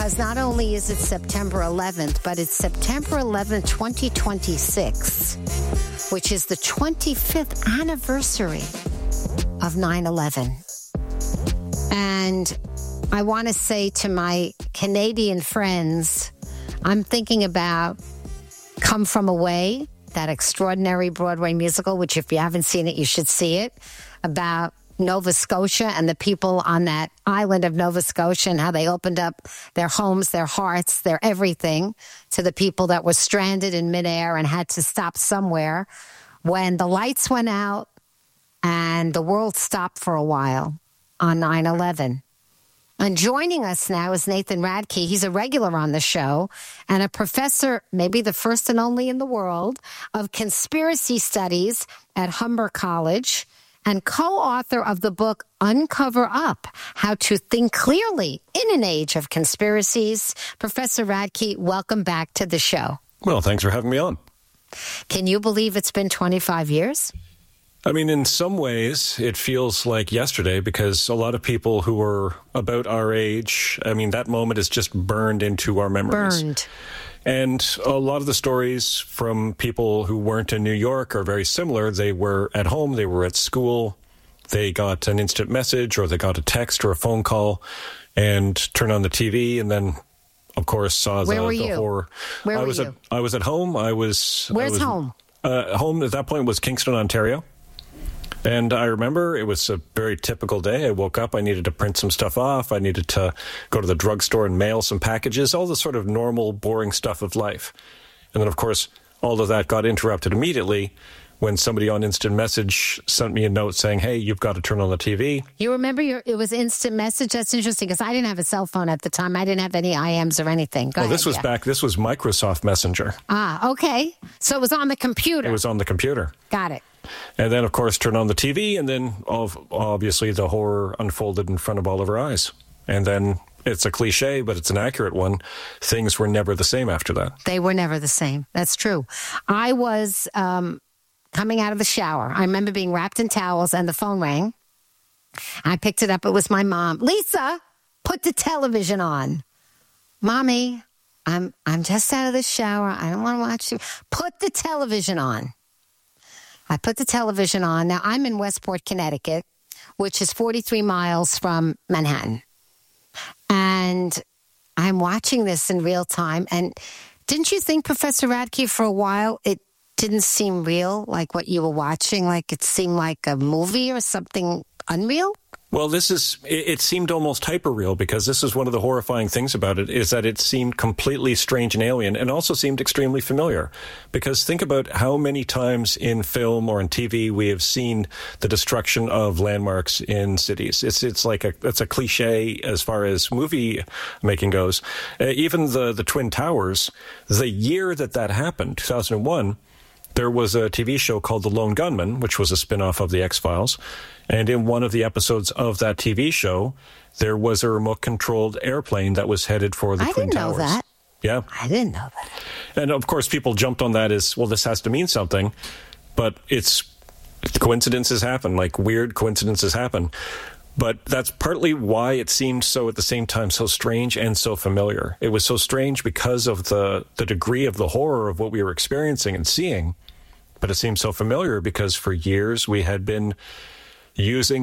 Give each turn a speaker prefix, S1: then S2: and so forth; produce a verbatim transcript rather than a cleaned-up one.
S1: because not only is it September eleventh, but it's September eleventh, twenty twenty-six, which is the twenty-fifth anniversary of nine eleven. And I want to say to my Canadian friends, I'm thinking about Come From Away, that extraordinary Broadway musical, which if you haven't seen it, you should see it, about Nova Scotia and the people on that island of Nova Scotia and how they opened up their homes, their hearts, their everything to the people that were stranded in midair and had to stop somewhere when the lights went out and the world stopped for a while on nine eleven. And joining us now is Nathan Radke. He's a regular on the show and a professor, maybe the first and only in the world, of conspiracy studies at Humber College and co-author of the book Uncover Up, How to Think Clearly in an Age of Conspiracies. Professor Radke, welcome back to the show.
S2: Well, thanks for having me on.
S1: Can you believe it's been twenty-five years?
S2: I mean, in some ways, it feels like yesterday because a lot of people who are about our age, I mean, that moment is just burned into our memories.
S1: Burned.
S2: And a lot of the stories from people who weren't in New York are very similar. They were at home, they were at school, they got an instant message or they got a text or a phone call and turned on the T V and then, of course, saw the,
S1: Where were
S2: the
S1: you?
S2: horror.
S1: Where
S2: I
S1: were
S2: was
S1: you?
S2: At, I was at home. I was.
S1: Where's
S2: I was,
S1: home?
S2: Uh, home at that point was Kingston, Ontario. And I remember it was a very typical day. I woke up, I needed to print some stuff off, I needed to go to the drugstore and mail some packages, all the sort of normal, boring stuff of life. And then, of course, all of that got interrupted immediately when somebody on Instant Message sent me a note saying, hey, you've got to turn on the T V.
S1: You remember your, it was Instant Message? That's interesting because I didn't have a cell phone at the time. I didn't have any I Ms or anything. Go
S2: well,
S1: ahead,
S2: this was
S1: yeah.
S2: back, this was Microsoft Messenger.
S1: Ah, okay. So it was on the computer.
S2: It was on the computer.
S1: Got it.
S2: And then, of course, turn on the T V, and then obviously the horror unfolded in front of all of our eyes. And then it's a cliche, but it's an accurate one. Things were never the same after that.
S1: They were never the same. That's true. I was um, coming out of the shower. I remember being wrapped in towels, and the phone rang. I picked it up. It was my mom. Lisa, put the television on. Mommy, I'm I'm just out of the shower. I don't want to watch you. Put the television on. I put the television on. Now, I'm in Westport, Connecticut, which is forty-three miles from Manhattan. And I'm watching this in real time. And didn't you think, Professor Radke, for a while, it didn't seem real, like what you were watching? Like it seemed like a movie or something unreal?
S2: Well, this is, it, it seemed almost hyper-real because this is one of the horrifying things about it is that it seemed completely strange and alien and also seemed extremely familiar. Because think about how many times in film or in T V we have seen the destruction of landmarks in cities. It's it's like a, it's a cliche as far as movie making goes. Uh, even the, the Twin Towers, the year that that happened, two thousand one, there was a T V show called The Lone Gunman, which was a spin-off of The X-Files. And in one of the episodes of that T V show, there was a remote-controlled airplane that was headed for the
S1: I
S2: Twin
S1: didn't
S2: Towers.
S1: know that.
S2: Yeah.
S1: I didn't know that.
S2: And, of course, people jumped on that as, well, this has to mean something. But it's coincidences happen, like weird coincidences happen. But that's partly why it seemed so, at the same time, so strange and so familiar. It was so strange because of the, the degree of the horror of what we were experiencing and seeing. But it seemed so familiar because for years we had been using